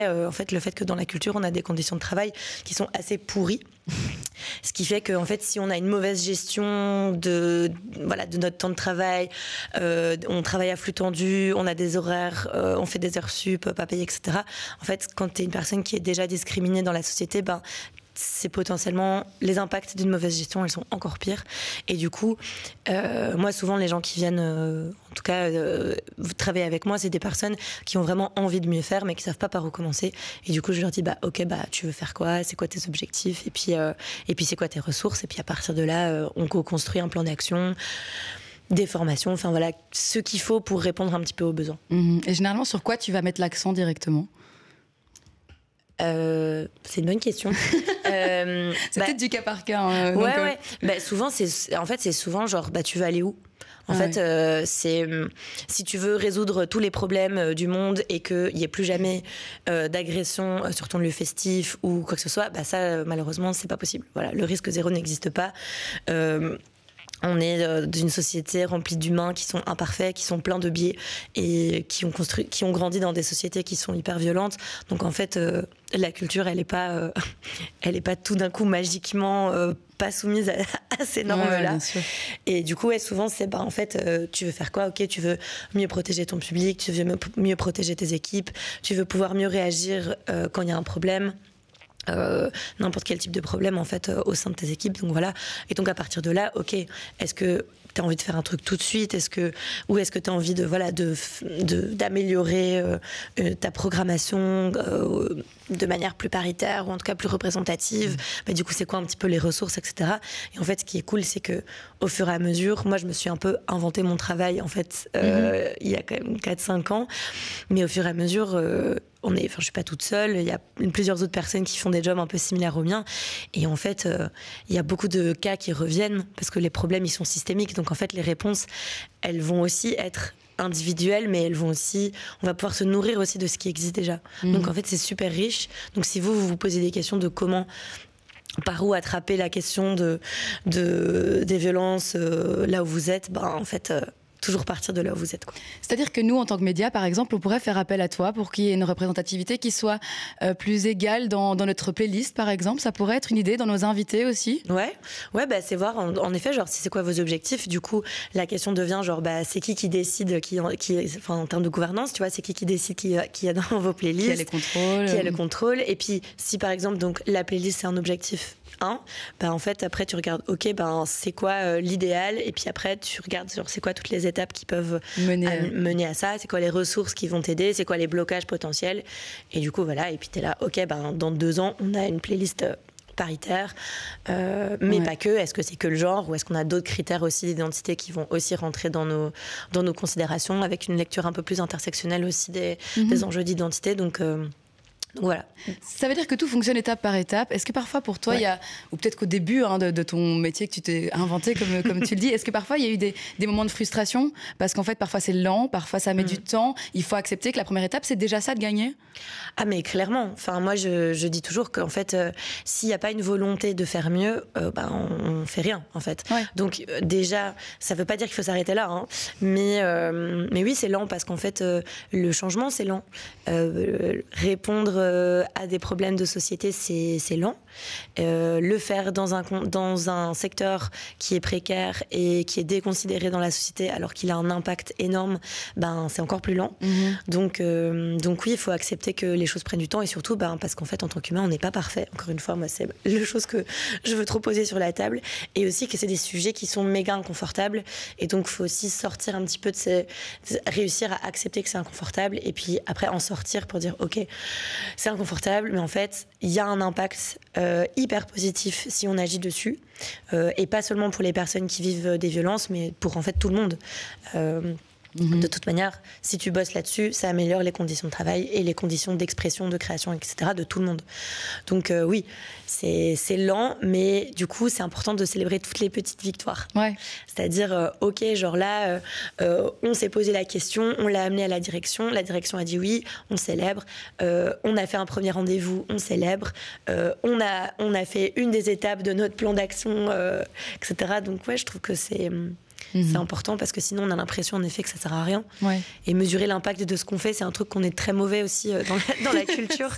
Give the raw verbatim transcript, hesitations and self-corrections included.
Euh, en fait, le fait que dans la culture, on a des conditions de travail qui sont assez pourries. Ce qui fait que, en fait, si on a une mauvaise gestion de, voilà, de notre temps de travail, euh, on travaille à flux tendu, on a des horaires, euh, on fait des heures sup, pas payées, et cetera. En fait, quand tu es une personne qui est déjà discriminée dans la société, ben, c'est potentiellement les impacts d'une mauvaise gestion, elles sont encore pires. Et du coup, euh, moi, souvent, les gens qui viennent, euh, en tout cas, euh, travailler avec moi, c'est des personnes qui ont vraiment envie de mieux faire, mais qui savent pas par où commencer. Et du coup, je leur dis, bah, ok, bah, tu veux faire quoi? C'est quoi tes objectifs? Et puis, euh, et puis, c'est quoi tes ressources? Et puis, à partir de là, euh, on co-construit un plan d'action, des formations, enfin voilà, ce qu'il faut pour répondre un petit peu aux besoins. Mmh. Et généralement, sur quoi tu vas mettre l'accent directement? Euh, c'est une bonne question. euh, c'est bah, peut-être du cas par cas. Hein, ouais, donc, euh... ouais. Bah, souvent, c'est, en fait, c'est souvent genre, bah, tu veux aller où? En ah fait, ouais. euh, c'est si tu veux résoudre tous les problèmes du monde et qu'il n'y ait plus jamais euh, d'agression sur ton lieu festif ou quoi que ce soit, bah ça, malheureusement, c'est pas possible. Voilà, le risque zéro n'existe pas. Euh, On est euh, dans une société remplie d'humains qui sont imparfaits, qui sont pleins de biais et qui ont construit, qui ont grandi dans des sociétés qui sont hyper violentes. Donc en fait, euh, la culture, elle est pas, euh, elle est pas tout d'un coup magiquement euh, pas soumise à, à ces normes-là. Ouais, et du coup, ouais, souvent, c'est bah en fait, euh, tu veux faire quoi? Ok, tu veux mieux protéger ton public, tu veux mieux protéger tes équipes, tu veux pouvoir mieux réagir euh, quand il y a un problème. Euh, n'importe quel type de problème en fait euh, au sein de tes équipes, donc voilà. Et donc à partir de là, ok, est-ce que tu as envie de faire un truc tout de suite, est-ce que ou est-ce que tu as envie de voilà de, de d'améliorer euh, euh, ta programmation euh, de manière plus paritaire ou en tout cas plus représentative. Mmh. Bah, du coup, c'est quoi un petit peu les ressources, et cetera. Et en fait, ce qui est cool, c'est que au fur et à mesure, moi, je me suis un peu inventé mon travail en fait euh, mmh. il y a quand même quatre cinq ans, mais au fur et à mesure euh, on est, enfin, je suis pas toute seule. Il y a plusieurs autres personnes qui font des jobs un peu similaires aux miens. Et en fait, euh, il y a beaucoup de cas qui reviennent parce que les problèmes, ils sont systémiques. Donc en fait, les réponses, elles vont aussi être individuelles, mais elles vont aussi, on va pouvoir se nourrir aussi de ce qui existe déjà. Mmh. Donc en fait, c'est super riche. Donc si vous, vous vous posez des questions de comment, par où attraper la question de, de des violences euh, là où vous êtes, ben en fait. Euh, toujours partir de là où vous êtes. Quoi. C'est-à-dire que nous, en tant que médias, par exemple, on pourrait faire appel à toi pour qu'il y ait une représentativité qui soit euh, plus égale dans, dans notre playlist, par exemple. Ça pourrait être une idée dans nos invités aussi. Ouais, ouais, bah c'est voir en, en effet, genre si c'est quoi vos objectifs. Du coup, la question devient genre bah c'est qui qui décide, qui, qui, enfin en termes de gouvernance, tu vois, c'est qui qui décide qui, qui est dans vos playlists, qui a les contrôles, qui a le contrôle. Et puis si par exemple donc la playlist c'est un objectif. Un, ben en fait après tu regardes ok ben c'est quoi euh, l'idéal et puis après tu regardes genre c'est quoi toutes les étapes qui peuvent mener à, mener à ça, c'est quoi les ressources qui vont t'aider, c'est quoi les blocages potentiels et du coup voilà et puis t'es là ok ben dans deux ans on a une playlist paritaire euh, mais ouais. pas que, est-ce que c'est que le genre ou est-ce qu'on a d'autres critères aussi d'identité qui vont aussi rentrer dans nos, dans nos considérations avec une lecture un peu plus intersectionnelle aussi des, mm-hmm. des enjeux d'identité donc euh, Donc voilà. Ça veut dire que tout fonctionne étape par étape. Est-ce que parfois pour toi, il ouais. y a, ou peut-être qu'au début hein, de, de ton métier que tu t'es inventé, comme, comme tu le dis, est-ce que parfois il y a eu des, des moments de frustration? Parce qu'en fait, parfois c'est lent, parfois ça met mmh. du temps. Il faut accepter que la première étape, c'est déjà ça de gagner? Ah mais clairement. Enfin, moi, je, je dis toujours qu'en fait, euh, s'il n'y a pas une volonté de faire mieux, euh, bah, on ne fait rien, en fait. Ouais. Donc euh, déjà, ça ne veut pas dire qu'il faut s'arrêter là. Hein, mais, euh, mais oui, c'est lent parce qu'en fait, euh, le changement, c'est lent. Euh, répondre Euh, à des problèmes de société, c'est, c'est lent. Euh, le faire dans un, dans un secteur qui est précaire et qui est déconsidéré dans la société alors qu'il a un impact énorme, ben, c'est encore plus lent. Mmh. Donc, euh, donc oui, il faut accepter que les choses prennent du temps et surtout ben, parce qu'en fait, en tant qu'humain, on n'est pas parfait. Encore une fois, moi, c'est la chose que je veux trop poser sur la table et aussi que c'est des sujets qui sont méga inconfortables et donc il faut aussi sortir un petit peu de ces... réussir à accepter que c'est inconfortable et puis après en sortir pour dire ok, c'est inconfortable, mais en fait, il y a un impact euh, hyper positif si on agit dessus, euh, et pas seulement pour les personnes qui vivent des violences, mais pour en fait tout le monde. Euh, Mmh. De toute manière, si tu bosses là-dessus, ça améliore les conditions de travail et les conditions d'expression, de création, et cetera de tout le monde. Donc euh, oui, c'est, c'est lent, mais du coup, c'est important de célébrer toutes les petites victoires. Ouais. C'est-à-dire, euh, ok, genre là, euh, euh, on s'est posé la question, on l'a amené à la direction, la direction a dit oui, on célèbre. Euh, on a fait un premier rendez-vous, on célèbre. Euh, on a, on a fait une des étapes de notre plan d'action, euh, et cetera. Donc ouais, je trouve que c'est... Mmh. C'est important parce que sinon on a l'impression en effet que ça sert à rien. Ouais. Et mesurer l'impact de ce qu'on fait, c'est un truc qu'on est très mauvais aussi dans la, dans la culture.